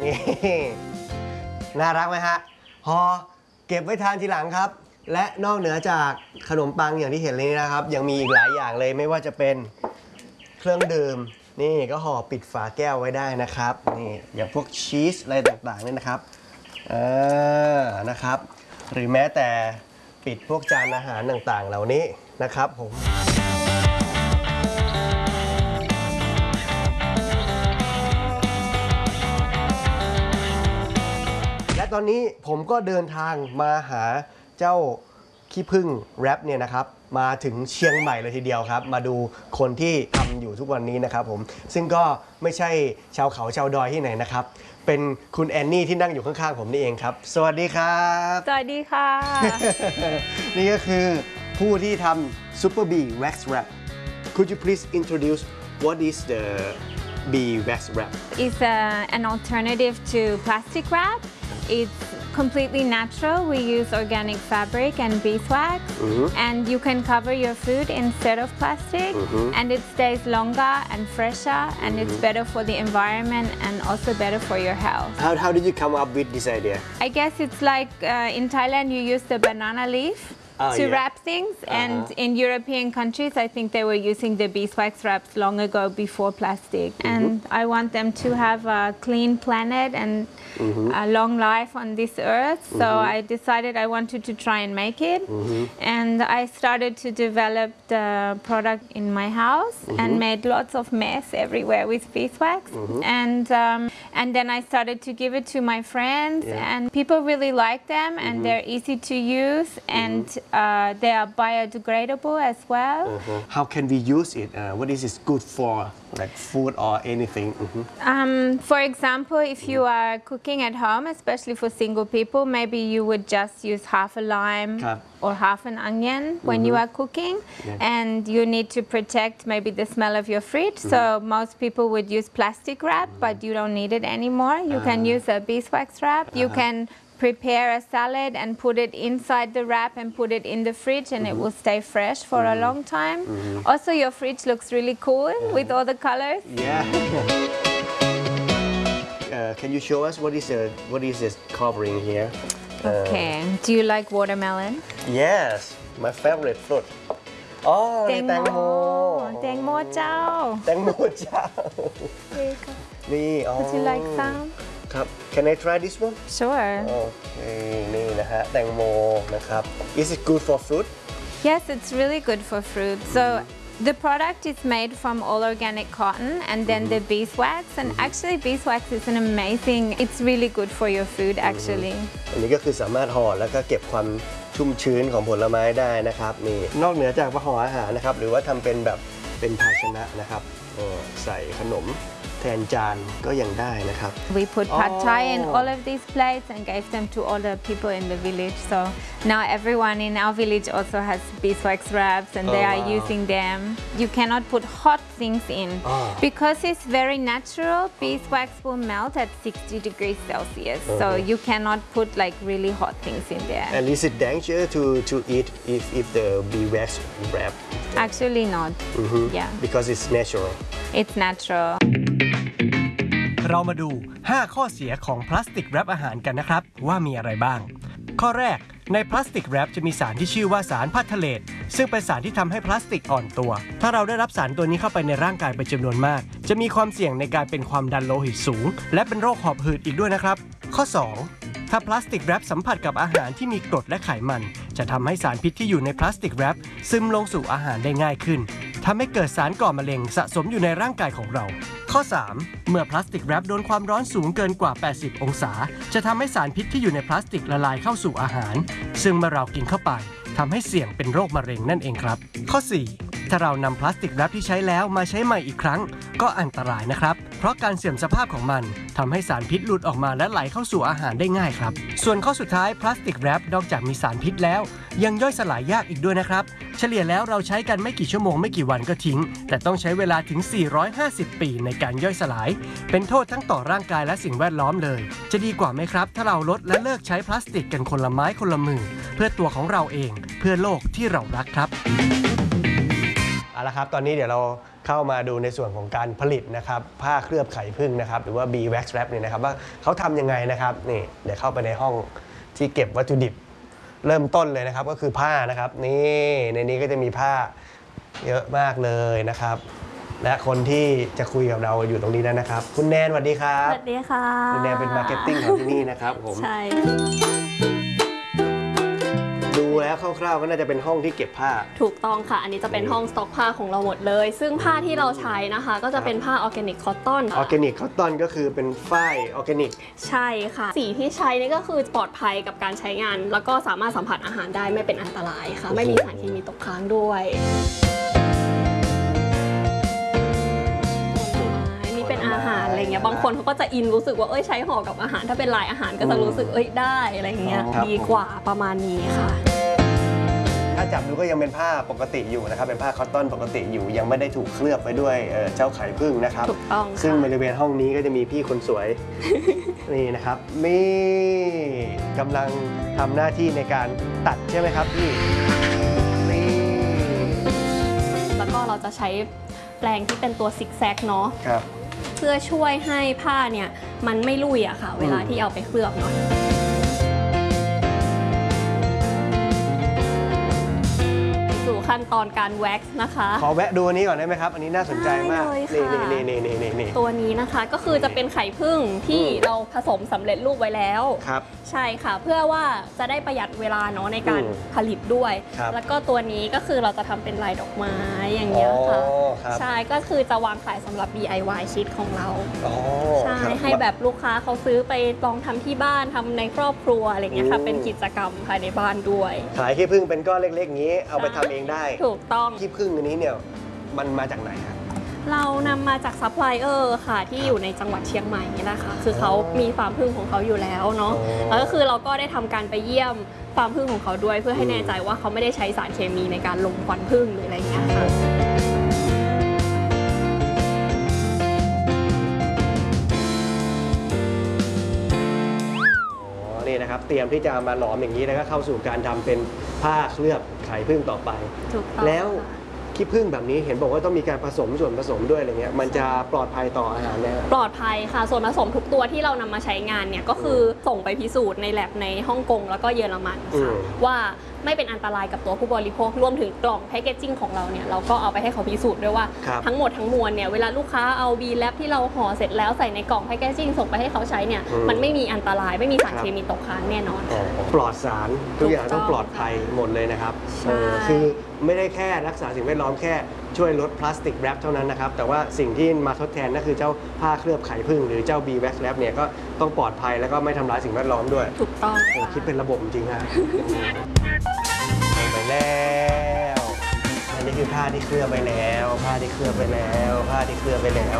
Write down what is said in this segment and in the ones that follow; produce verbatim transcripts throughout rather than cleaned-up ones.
น่ารักไหมฮะห่อเก็บไว้ทานทีหลังครับและนอกเหนือจากขนมปังอย่างที่เห็นเลยนะครับยังมีอีกหลายอย่างเลยไม่ว่าจะเป็นเครื่องดื่มนี่ก็ห่อปิดฝาแก้วไว้ได้นะครับนี่อย่างพวกชีสอะไรต่างๆนี่นะครับเออนะครับหรือแม้แต่ปิดพวกจานอาหารต่างๆเหล่านี้นะครับผมและตอนนี้ผมก็เดินทางมาหาเจ้าขี้ผึ้งแรปเนี่ยนะครับมาถึงเชียงใหม่เลยทีเดียวครับมาดูคนที่ทำอยู่ทุกวันนี้นะครับผมซึ่งก็ไม่ใช่ชาวเขาชาวดอยที่ไหนนะครับเป็นคุณแอนนี่ที่นั่งอยู่ข้างๆผมนี่เองครับสวัสดีครับสวัสดีค่ะนี่ก็คือผู้ที่ทำ Super Bee Wax Wrap Could you please introduce what is the Bee Wax Wrap It's uh, an alternative to plastic wrap. It's completely natural. We use organic fabric and beeswax, mm-hmm. and you can cover your food instead of plastic, mm-hmm. and it stays longer and fresher, and mm-hmm. it's better for the environment and also better for your health. How, how did you come up with this idea? I guess it's like uh, in Thailand you use the banana leaf oh, to yeah. wrap things, uh-huh. and in European countries I think they were using the beeswax wraps long ago before plastic, mm-hmm. and I want them to have a clean planet and mm-hmm. a long life on this earth, so mm-hmm. I decided I wanted to try and make it, mm-hmm. and I started to develop the product in my house, mm-hmm. and made lots of mess everywhere with beeswax, mm-hmm. and um, and then I started to give it to my friends, yeah. and people really like them, and mm-hmm. they're easy to use, and mm-hmm. uh, they are biodegradable as well. Uh-huh. How can we use it? Uh, what is it good for, like food or anything? Mm-hmm. um, for example, if you are cooking at home, especially for single people, maybe you would just use half a lime or half an onion when mm-hmm. you are cooking, yeah. and you need to protect maybe the smell of your fridge, mm-hmm. so most people would use plastic wrap, mm-hmm. but you don't need it anymore. You uh-huh. can use a beeswax wrap. Uh-huh. You can prepare a salad and put it inside the wrap and put it in the fridge, and mm-hmm. it will stay fresh for mm-hmm. a long time. Mm-hmm. Also, your fridge looks really cool uh-huh. with all the colors. Yeah. uh, can you show us what is the what is this covering here? Okay. Uh, Do you like watermelon? Yes, my favorite fruit. Oh, แตงโมแตงโมเจ้าแตงโมเจ้านี่อ๋อ Would you like some? ครับ Can I try this one? Sure. โอเคนี่นะฮะแตงโมนะครับ Is it good for fruit? Yes, it's really good for fruit. So the product is made from all organic cotton and then mm-hmm. the beeswax, and mm-hmm. actually beeswax is an amazing, it's really good for your food actually. อันนี้ก็คือสามารถห่อแล้วก็เก็บความชุ่มชื้นของผลไม้ได้นะครับนี่นอกเหนือจากห่ออาหารนะครับหรือว่าทำเป็นแบบเป็นภาชนะนะครับใส่ขนมแทนจานก็ยังได้นะครับ We put pad thai in all of these plates and gave them to all the people in the village. So now everyone in our village also has beeswax wraps, and they oh, are wow. using them. You cannot put hot things in oh. because it's very natural. Beeswax will melt at sixty degrees Celsius, uh-huh. so you cannot put like really hot things in there. And is it dangerous to to eat if if the beeswax wrap? Actually not. Mm-hmm. Yeah. Because it's natural. It's natural. เรามาดูห้าข้อเสียของพลาสติกแรปอาหารกันนะครับว่ามีอะไรบ้างข้อแรกในพลาสติกแรปจะมีสารที่ชื่อว่าสารพาทเทเลตซึ่งเป็นสารที่ทำให้พลาสติกอ่อนตัวถ้าเราได้รับสารตัวนี้เข้าไปในร่างกายเป็นจำนวนมากจะมีความเสี่ยงในการเป็นความดันโลหิตสูงและเป็นโรคหอบหืดอีกด้วยนะครับข้อสองถ้าพลาสติกแรปสัมผัสกับอาหารที่มีกรดและไขมันจะทำให้สารพิษที่อยู่ในพลาสติกแรปซึมลงสู่อาหารได้ง่ายขึ้นทำให้เกิดสารก่อมะเร็งสะสมอยู่ในร่างกายของเราข้อสามเมื่อพลาสติกแรปโดนความร้อนสูงเกินกว่าแปดสิบองศาจะทำให้สารพิษที่อยู่ในพลาสติกละลายเข้าสู่อาหารซึ่งเมื่อเรากินเข้าไปทำให้เสี่ยงเป็นโรคมะเร็งนั่นเองครับข้อสี่ถ้าเรานำพลาสติกแรปที่ใช้แล้วมาใช้ใหม่อีกครั้งก็อันตรายนะครับเพราะการเสื่อมสภาพของมันทำให้สารพิษหลุดออกมาและไหลเข้าสู่อาหารได้ง่ายครับส่วนข้อสุดท้ายพลาสติกแรปนอกจากมีสารพิษแล้วยังย่อยสลายยากอีกด้วยนะครับเฉลี่ยแล้วเราใช้กันไม่กี่ชั่วโมงไม่กี่วันก็ทิ้งแต่ต้องใช้เวลาถึงสี่ร้อยห้าสิบปีในการย่อยสลายเป็นโทษทั้งต่อร่างกายและสิ่งแวดล้อมเลยจะดีกว่าไหมครับถ้าเราลดและเลิกใช้พลาสติกกันคนละไม้คนละมือเพื่อตัวของเราเองเพื่อโลกที่เรารักครับเอาละครับตอนนี้เดี๋ยวเราเข้ามาดูในส่วนของการผลิตนะครับผ้าเคลือบไข่ผึ้งนะครับหรือว่า Bee Wax Wrap เนี่ยนะครับว่าเขาทำยังไงนะครับนี่เดี๋ยวเข้าไปในห้องที่เก็บวัตถุดิบเริ่มต้นเลยนะครับก็คือผ้านะครับนี่ในนี้ก็จะมีผ้าเยอะมากเลยนะครับและคนที่จะคุยกับเราอยู่ตรงนี้แล้วนะครับคุณแนนสวัสดีครับสวัสดีค่ะคุณแนนเป็นมาร์เก็ตติ้งของที่นี่นะครับผมใช่ดูแล้วคร่าวๆก็น่าจะเป็นห้องที่เก็บผ้าถูกต้องค่ะ อันนี้จะเป็นห้องสต็อกผ้าของเราหมดเลย ซึ่งผ้าที่เราใช้นะคะ ก็จะเป็นผ้าออร์แกนิกคอตตอนออร์แกนิกคอตตอนก็คือเป็นฝ้ายออร์แกนิกใช่ค่ะ สีที่ใช้นี่ก็คือปลอดภัยกับการใช้งาน แล้วก็สามารถสัมผัสอาหารได้ไม่เป็นอันตรายค่ะ ไม่มีสารเคมีตกค้างด้วยนี่เป็นอาหารอะไรเงี้ยบางคนเขาก็จะอินรู้สึกว่าเอ้ยใช้ห่อกับอาหารถ้าเป็นลายอาหารก็จะรู้สึกเอ้ยได้อะไรเงี้ยดีกว่าประมาณนี้ค่ะถ้าจับดูก็ยังเป็นผ้าปกติอยู่นะครับเป็นผ้าคอตตอนปกติอยู่ยังไม่ได้ถูกเคลือบไปด้วยเอ่อเจ้าไข่ผึ้งนะครับถูกต้องค่ะซึ่งบริเวณห้องนี้ก็จะมีพี่คนสวย นี่นะครับนี่กำลังทำหน้าที่ในการตัดใช่ไหมครับพี่นี่แล้วก็เราจะใช้แปรงที่เป็นตัวซิกแซกเนาะครับเพื่อช่วยให้ผ้าเนี่ยมันไม่ลุ่ยอะค่ะ เวลาที่เอาไปเคลือบเนาะไปสู่ขั้นตอนการแว็กซ์นะคะขอแวะดูอันนี้ก่อนได้ไหมครับ อันนี้น่าสนใจมากได้เลยนี่ค่ะนี่นี่นี่นี่นี่ตัวนี้นะคะก็คือจะเป็นไข่ผึ้งที่เราผสมสำเร็จรูปไว้แล้วครับใช่ค่ะ เพื่อว่าจะได้ประหยัดเวลาเนาะในการอืมผลิตด้วยครับแล้วก็ตัวนี้ก็คือเราจะทำเป็นลายดอกไม้อย่างเงี้ยค่ะอ๋อครับใช่ก็คือจะวางขายสำหรับ ดี ไอ วาย ชิ้นของเราอ๋อใช่ครับให้แบบลูกค้าเขาซื้อไปลองทำที่บ้านทำในครอบครัวอะไรเงี้ยค่ะอืมเป็นกิจกรรมภายในบ้านด้วยขายขี้ผึ้งเป็นก้อนเล็กๆงี้เอาไปทำเองได้ถูกต้องขี้ผึ้งอันนี้เนี่ยมันมาจากไหนครับเรานำมาจากซัพพลายเออร์ค่ะที่อยู่ในจังหวัดเชียงใหม่นี่แหละค่ะคือเขามีฟาร์มผึ้งของเขาอยู่แล้วเนาะอ๋อแล้วก็คือเราก็ได้ทำการไปเยี่ยมฟาร์มผึ้งของเขาด้วย เพื่อให้อืมแน่ใจว่าเขาไม่ได้ใช้สารเคมีในการลงควันผึ้งหรืออะไรเงี้ยค่ะอ๋อนี่นะครับเตรียมที่จะมาหลอมอย่างนี้แล้วก็เข้าสู่การทำเป็นผ้าเคลือบไข่ผึ้งต่อไปถูกต้องแล้วค่ะขี้ผึ้งแบบนี้เห็นบอกว่าต้องมีการผสมส่วนผสมด้วยอะไรเงี้ยมันจะปลอดภัยต่ออาหารไหมครับปลอดภัยค่ะส่วนผสมทุกตัวที่เรานำมาใช้งานเนี่ยก็คือส่งไปพิสูจน์ในแลบในฮ่องกงแล้วก็เยอรมันอืค่ะมว่าไม่เป็นอันตรายกับตัวผู้บริโภครวมถึงกล่องแพคเกจจิ้งของเราเนี่ยเราก็เอาไปให้เขาพิสูจน์ด้วยว่าครับทั้งหมดทั้งมวลเนี่ยเวลาลูกค้าเอาบีแลบที่เราห่อเสร็จแล้วใส่ในกล่องแพคเกจจิ้งส่งไปให้เขาใช้เนี่ยอืมมันไม่มีอันตรายไม่มีสารครับเคมีตกค้างแน่นอนอ๋อค่ะปลอดสารทุกอย่างถูกต้ต้ออง งปลอดภัยหมดเลยนะครับใช่เออคือไม่ได้แค่รักษาสิ่งแวดล้อมแค่ช่วยลดพลาสติกแรปเท่านั้นนะครับแต่ว่าสิ่งที่มาทดแทนก็คือเจ้าผ้าเคลือบไข่ผึ้งหรือเจ้า Bee Wax Wrap เนี่ยก็ต้องปลอดภัยแล้วก็ไม่ทำร้ายสิ่งแวดล้อมด้วยถูกต้องโอ้ค่ะคิดเป็นระบบจริงๆฮะลงไปแล้วอันนี้คือผ้าที่เคลือบไปแล้ว ผ้าที่เคลือบไปแล้ว ผ้าที่เคลือบไปแล้ว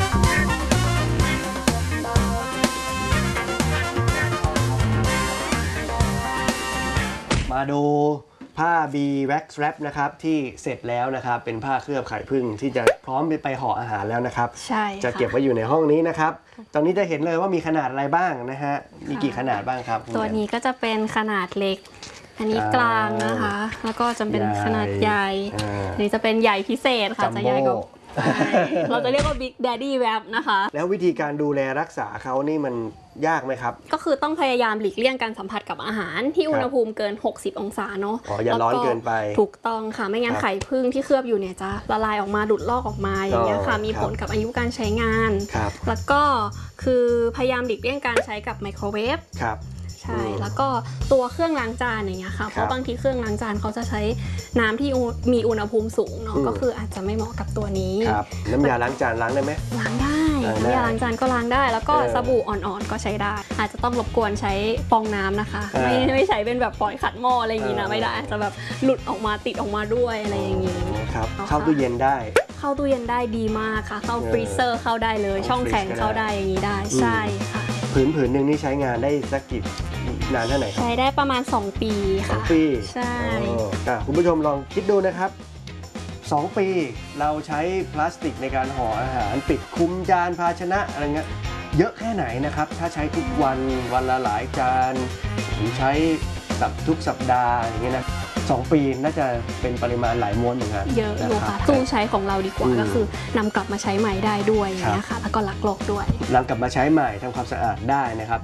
มาดูผ้า Bee Wax Wrap นะครับที่เสร็จแล้วนะครับเป็นผ้าเคลือบไข่ผึ้งที่จะพร้อมไปไปห่ออาหารแล้วนะครับใช่จะค่เก็บไว้อยู่ในห้องนี้นะครับ ตอนนี้จะเห็นเลยว่ามีขนาดอะไรบ้างนะฮะ มีกี่ขนาดบ้างครับคุณตัวแนนี้ก็จะเป็นขนาดเล็ก อันนี้อ่ากลางนะคะ แล้วก็จะเป็นใหญ่ขนาดใหญ่อ่าอันนี้จะเป็นใหญ่พิเศษค่ะจัมโบ้จะใหญ่กว่าใช่เราจะเรียกว่า Big Daddy Wrap นะคะแล้ววิธีการดูแลรักษาเขานี่มันยากไหมครับก็คือต้องพยายามหลีกเลี่ยงการสัมผัสกับอาหารที่อุณหภูมิเกิน หกสิบ องศาเนาะอ๋ออย่าร้อนเกินไปถูกต้องค่ะ ไม่งั้นครับไข่ผึ้งที่เคลือบอยู่เนี่ยจะละลายออกมาดุดลอกออกมาอย่างเงี้ยค่ะอ๋อมีผลกับอายุการใช้งานครับแล้วก็คือพยายามหลีกเลี่ยงการใช้กับไมโครเวฟครับใช่อืมแล้วก็ตัวเครื่องล้างจานอย่างเงี้ยค่ะ เพครัราะบบางทีเครื่องล้างจานเขาจะใช้น้ำที่อุมีอุณหภูมิสูงเนาะอืมก็คืออาจจะไม่เหมาะกับตัวนี้ครับ น้ำยาล้างจานล้างได้ไหมล้างได้ล้างได้น้ำยาล้างจานก็ล้างได้ แล้วก็เออสบู่อ่อนๆก็ใช้ได้ อาจจะต้องรบกวนใช้ฟองน้ำนะคะเออไม่ไม่ใช้เป็นแบบปล่อยขัดหม้ออะไรอย่างงี้นะเออไม่ได้อาจจะแบบหลุดออกมาติดออกมาด้วยอะไรอย่างงี้ครับเอาเข้าค่ะตู้เย็นได้เข้าตู้เย็นได้ดีมากค่ะ เข้าเออฟรีเซอร์เข้าได้เลย ช่องแข็งฟรีซก็ได้เข้าได้อย่างนี้ได้อืมใช่ค่ะผืนผืนหนึ่งนี่ใช้งานได้สักกี่นานเท่าไหร่ครับใช้ได้ประมาณสองปีสอค่ะงปีใช่อ๋ออ่ะคุณผู้ชมลองคิดดูนะครับสองปีเราใช้พลาสติกในการห่ออาหารปิดคลุมจานภาชนะอะไรเงี้ยเยอะแค่ไหนนะครับ ถ้าใช้ทุกวันวันละหลายจานหรือใช้สัปทุกสัปดาห์อย่างเงี้ยนะสองปีน่าจะเป็นปริมาณหลายม้วนเหมือนกันเยอะอยู่นค่ะรับสู้ใช้ของเราดีกว่าอืมก็คือนำกลับมาใช้ใหม่ได้ด้วยอย่างเงี้ยค่ะแล้วก็รักโลกด้วยนำกลับมาใช้ใหม่ทำความสะอาดได้นะครับ